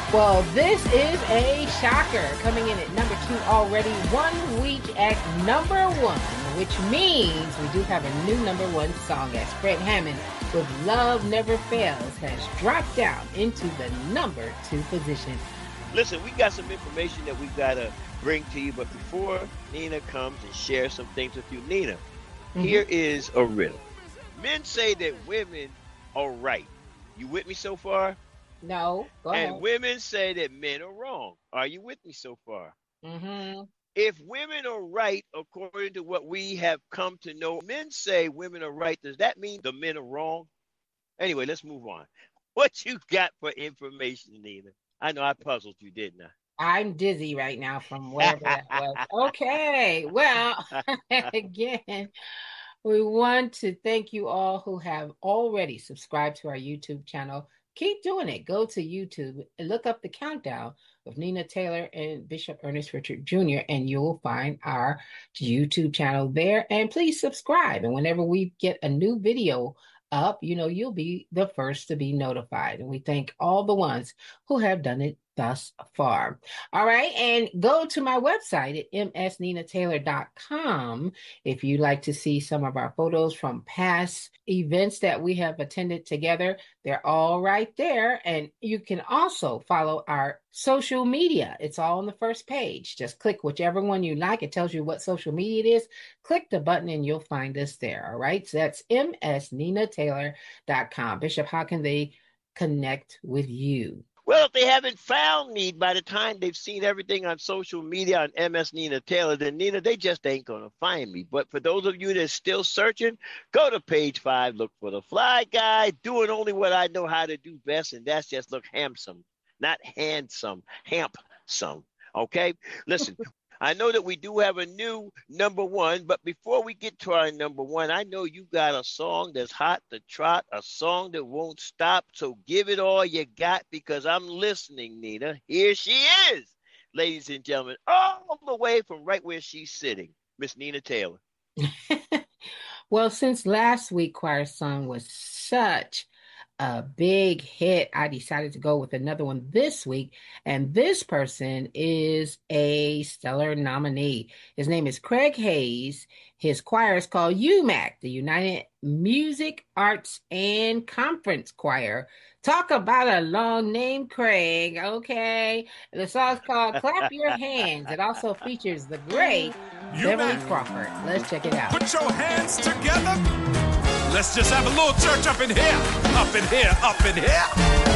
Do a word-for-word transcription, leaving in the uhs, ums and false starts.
Well, this is a shocker coming in at number two already, one week at number one, which means we do have a new number one song as Fred Hammond with Love Never Fails has dropped down into the number two position. Listen, we got some information that we got to bring to you, but before Nina comes and shares some things with you, Nina, mm-hmm. here is a riddle. Men say that women are right. You with me so far? No, go and ahead. Women say that men are wrong. Are you with me so far? Mm-hmm. If women are right, according to what we have come to know, men say women are right. Does that mean the men are wrong? Anyway, let's move on. What you got for information, Nina? I know I puzzled you, didn't I? I'm dizzy right now from whatever that was. Okay, well, again, we want to thank you all who have already subscribed to our YouTube channel. Keep doing it. Go to YouTube and look up the countdown of Nina Taylor and Bishop Ernest Richard Junior, and you'll find our YouTube channel there. And please subscribe. And whenever we get a new video up, you know, you'll be the first to be notified. And we thank all the ones who have done it thus far. All right. And go to my website at m s nina taylor dot com if you'd like to see some of our photos from past events that we have attended together. They're all right there. And you can also follow our social media. It's all on the first page. Just click whichever one you like. It tells you what social media it is. Click the button and you'll find us there. All right. So that's m s nina taylor dot com. Bishop, how can they connect with you? Well, if they haven't found me by the time they've seen everything on social media on M S Nina Taylor, then Nina, they just ain't going to find me. But for those of you that's still searching, go to page five, look for the fly guy, doing only what I know how to do best, and that's just look handsome, not handsome, hamp-some, okay? Listen, I know that we do have a new number one, but before we get to our number one, I know you got a song that's hot to trot, a song that won't stop. So give it all you got because I'm listening, Nina. Here she is, ladies and gentlemen, all the way from right where she's sitting, Miss Nina Taylor. Well, since last week choir song was such a big hit, I decided to go with another one this week. And this person is a stellar nominee. His name is Craig Hayes. His choir is called U M A C, the United Music Arts and Conference Choir. Talk about a long name, Craig. Okay. The song's called Clap Your Hands. It also features the great Beverly Crawford. Let's check it out. Put your hands together. Let's just have a little church up in here, up in here, up in here.